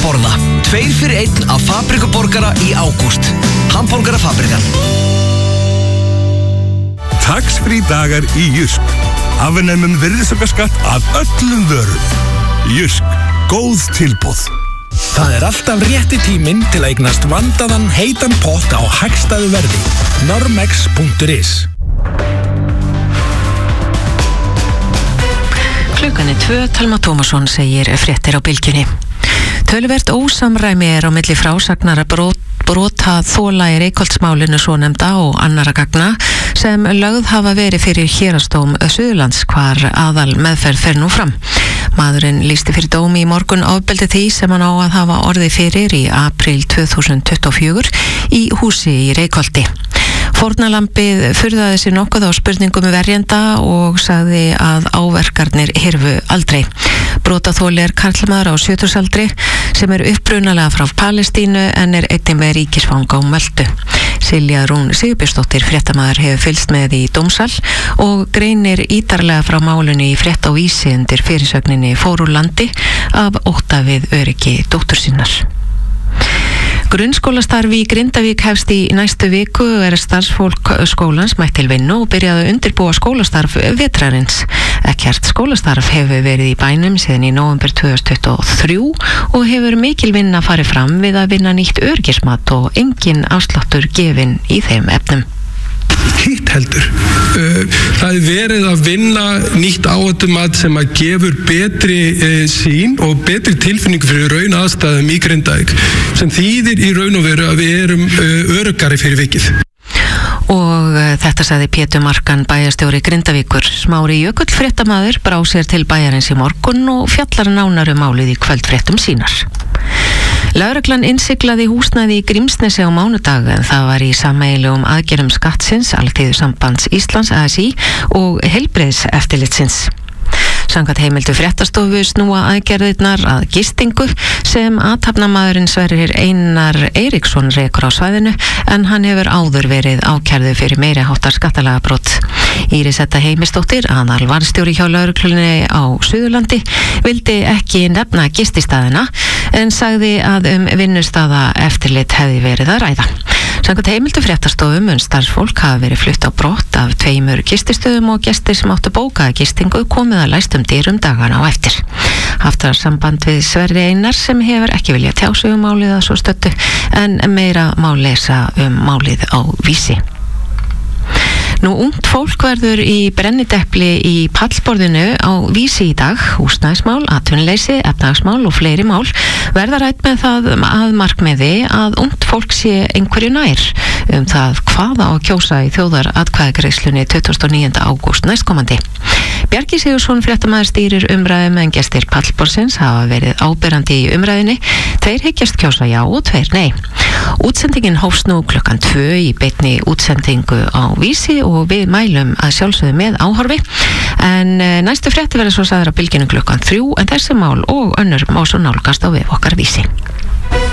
borða. 2 fyrir 1 af Fabrikuborgara í ágúst. Hamborgarafabrikan. Tax-free dagar í Jysk. Afnemum virðisaukaskatt af öllum vörum. Jysk, góð tilboð. Það alltaf rétti tíminn til að eignast vandaðan heitan pott á hagstæðu verði. Normex.is. Klukkan 2, Telma Tómasson segir fréttir á bylgjunni. Töluvert ósamræmi á milli frásagnar brota þola í Reykholtsmálinu svonefnda og annarra gagna sem lögð hafa verið fyrir Héraðsdóm Suðurlands hvar aðal meðferð fer nú fram. Maðurinn lýsti fyrir dómi í morgun ofbeldi því sem hann á að hafa orðið fyrir í apríl 2024 í húsi í Reykholti. Fórnarlambið furðaði sig nokkuð á spurningum verjenda og sagði að áverkarnir hyrfu aldrei. Brotaþoli karlmaður á 70-aldri sem upprunalega frá Palestínu en einnig með ríkisfang á Möltu. Silja Rún Sigurbjörnsdóttir fréttamaður hefur fylgst með í dómsal og greinir ítarlega frá málunni í frétt á Vísi undir fyrirsögninni Fór úr landi af ótta við öryggi dóttur sinnar. Grunnskólastarfi í Grindavík hefst í næstu viku og starfsfólk skólans mætt til vinnu og byrjaði að undirbúa skólastarf vetrarins. Ekkert skólastarf hefur verið í bænum síðan í nóvember 2023 og hefur mikil vinna farið fram við að vinna nýtt öryggismat og engin afsláttur gefinn í þeim efnum. Hitt heldur. Það verið að vinna nýtt áhættumat sem að gefur betri sýn og betri tilfinningu fyrir raun aðstæðum í Grindavík sem þýðir í raun og veru að við erum öruggari fyrir vikið. Og þetta sagði Pétur Markan bæjarstjóri Grindavíkur. Smári Jökull fréttamaður brá sér til bæjarins í morgun og fjallar nánar málið í kvöldfréttum sínar. Lögreglan innsiglaði húsnæði í Grímsnesi á mánudag en það var í sameiginlegum aðgerðum Skattsins, Alþýðusambands Íslands ASÍ og Heilbrigðiseftirlitsins. Samkvæmt heimildu fréttastofu snúa aðgerðirnar að gistingu sem athafnamaðurinn Sverrir Einar Eiríksson rekur á svæðinu en hann hefur áður verið ákærðu fyrir meiri háttar skattalagabrot. Írisetta Heimisdóttir, aðalvarðstjóri hjá lögreglunni á Suðurlandi, vildi ekki nefna gististaðina en sagði að vinnustaða eftirlit hefði verið að ræða. Samkvæmt heimildu fréttastofu mun starfsfólk hafa verið flutt á brott af 2 gististöðum og gestir sem áttu bókaða gistingu komið að læstum dyrum dagana á eftir. Haft var samband við Sverri Einar sem hefur ekki viljað tjá sig málið að svo stöddu en meira má lesa málið á Vísi. Nú, ungt fólk verður í brennidepli í pallborðinu á Vísi í dag. Húsnæðismál, atvinnuleysi, efnahagsmál og fleiri mál verða rædd með það að markmiði að ungt fólk sé einhverju nær það hvað á að kjósa í þjóðaratkvæðagreiðslunni 29. ágúst næstkomandi. Bjarki Sigursson fréttamaður stýrir umræðum en gestir pallborðsins hafa verið áberandi í umræðinni. 2 hyggjast kjósa já og 2 nei. Útsendingin hófst nú klukkan 2 í beinni útsendingu á Vísi og við mælum að sjálfsögðu með áhorfi en næstu frétti verður svo sagður á bylginu klukkan 3 en þessi mál og önnur má svo nálgast á vef okkar Vísi.